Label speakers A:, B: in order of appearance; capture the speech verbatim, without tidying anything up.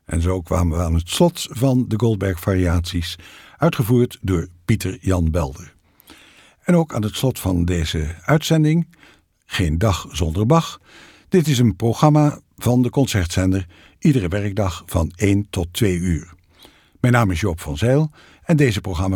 A: En zo kwamen we aan het slot van de Goldberg-variaties, uitgevoerd door Pieter Jan Belder. En ook aan het slot van deze uitzending, Geen dag zonder Bach. Dit is een programma van de Concertzender, iedere werkdag van één tot twee uur. Mijn naam is Joop van Zijl en deze programma